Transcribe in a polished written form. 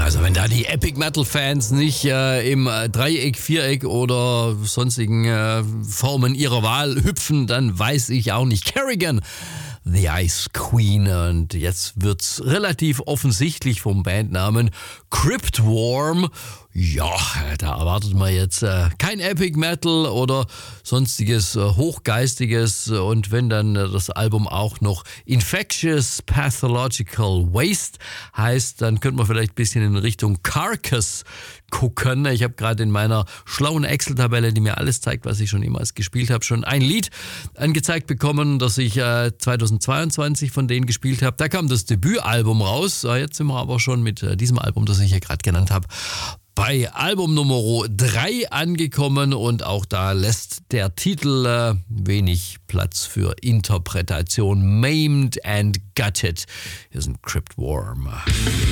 Also wenn da die Epic Metal Fans nicht im Dreieck, Viereck oder sonstigen Formen ihrer Wahl hüpfen, dann weiß ich auch nicht. Kerrigan, The Ice Queen. Und jetzt wird's relativ offensichtlich vom Bandnamen Cryptworm. Ja, da erwartet man jetzt kein Epic Metal oder sonstiges Hochgeistiges. Und wenn dann das Album auch noch Infectious Pathological Waste heißt, dann könnte man vielleicht ein bisschen in Richtung Carcass gucken. Ich habe gerade in meiner schlauen Excel-Tabelle, die mir alles zeigt, was ich schon jemals gespielt habe, schon ein Lied angezeigt bekommen, das ich 2022 von denen gespielt habe. Da kam das Debütalbum raus. Jetzt sind wir aber schon mit diesem Album, das ich hier gerade genannt habe, bei Album Nummer 3 angekommen, und auch da lässt der Titel wenig Platz für Interpretation. Maimed and Gutted. Hier sind Cryptworm.